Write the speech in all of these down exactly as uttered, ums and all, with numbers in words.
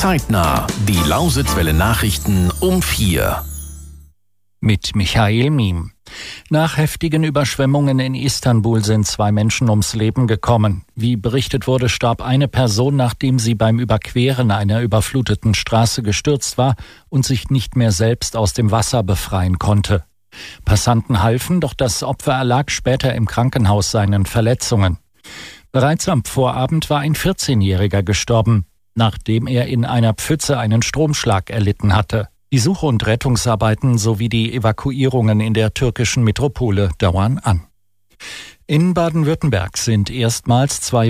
Zeitnah. Die Lausitzwelle Nachrichten um vier. Mit Michael Miem. Nach heftigen Überschwemmungen in Istanbul sind zwei Menschen ums Leben gekommen. Wie berichtet wurde, starb eine Person, nachdem sie beim Überqueren einer überfluteten Straße gestürzt war und sich nicht mehr selbst aus dem Wasser befreien konnte. Passanten halfen, doch das Opfer erlag später im Krankenhaus seinen Verletzungen. Bereits am Vorabend war ein vierzehnjähriger gestorben, nachdem er in einer Pfütze einen Stromschlag erlitten hatte. Die Suche- und Rettungsarbeiten sowie die Evakuierungen in der türkischen Metropole dauern an. In Baden-Württemberg sind erstmals zwei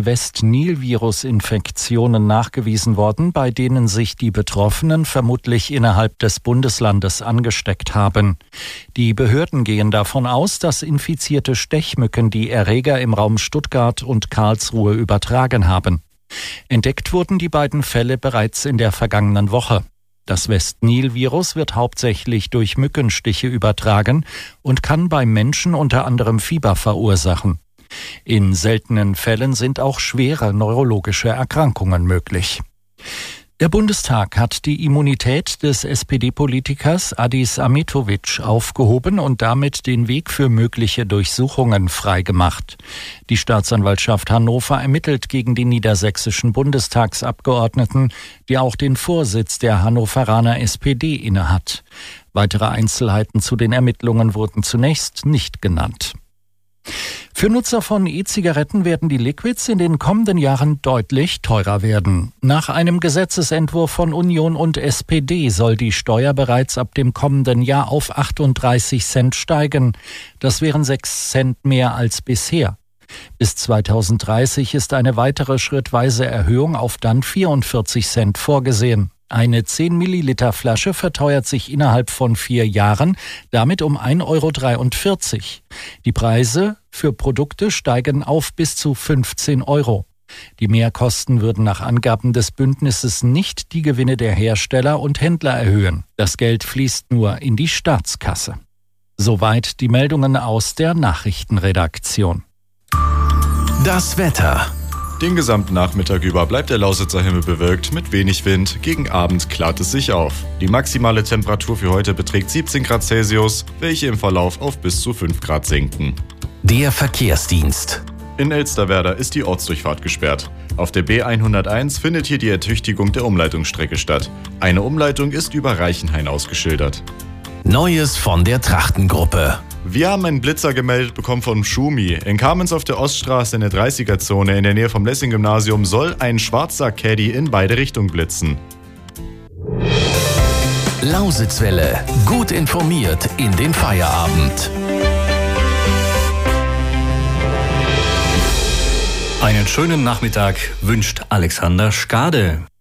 West-Nil-Virus-Infektionen nachgewiesen worden, bei denen sich die Betroffenen vermutlich innerhalb des Bundeslandes angesteckt haben. Die Behörden gehen davon aus, dass infizierte Stechmücken die Erreger im Raum Stuttgart und Karlsruhe übertragen haben. Entdeckt wurden die beiden Fälle bereits in der vergangenen Woche. Das West-Nil-Virus wird hauptsächlich durch Mückenstiche übertragen und kann beim Menschen unter anderem Fieber verursachen. In seltenen Fällen sind auch schwere neurologische Erkrankungen möglich. Der Bundestag hat die Immunität des S P D-Politikers Adis Ahmetović aufgehoben und damit den Weg für mögliche Durchsuchungen freigemacht. Die Staatsanwaltschaft Hannover ermittelt gegen den niedersächsischen Bundestagsabgeordneten, der auch den Vorsitz der Hannoveraner S P D innehat. Weitere Einzelheiten zu den Ermittlungen wurden zunächst nicht genannt. Für Nutzer von E-Zigaretten werden die Liquids in den kommenden Jahren deutlich teurer werden. Nach einem Gesetzesentwurf von Union und S P D soll die Steuer bereits ab dem kommenden Jahr auf achtunddreißig Cent steigen. Das wären sechs Cent mehr als bisher. Bis zweitausenddreißig ist eine weitere schrittweise Erhöhung auf dann vierundvierzig Cent vorgesehen. Eine zehn Milliliter Flasche verteuert sich innerhalb von vier Jahren, damit um ein Euro dreiundvierzig. Die Preise für Produkte steigen auf bis zu fünfzehn Euro. Die Mehrkosten würden nach Angaben des Bündnisses nicht die Gewinne der Hersteller und Händler erhöhen. Das Geld fließt nur in die Staatskasse. Soweit die Meldungen aus der Nachrichtenredaktion. Das Wetter. Den gesamten Nachmittag über bleibt der Lausitzer Himmel bewölkt mit wenig Wind. Gegen Abend klart es sich auf. Die maximale Temperatur für heute beträgt siebzehn Grad Celsius, welche im Verlauf auf bis zu fünf Grad sinken. Der Verkehrsdienst. In Elsterwerda ist die Ortsdurchfahrt gesperrt. Auf der B hunderteins findet hier die Ertüchtigung der Umleitungsstrecke statt. Eine Umleitung ist über Reichenhain ausgeschildert. Neues von der Trachtengruppe. Wir haben einen Blitzer gemeldet bekommen von Schumi. In Kamenz auf der Oststraße in der dreißiger-Zone in der Nähe vom Lessing-Gymnasium soll ein schwarzer Caddy in beide Richtungen blitzen. Lausitzwelle. Gut informiert in den Feierabend. Einen schönen Nachmittag wünscht Alexander Skade.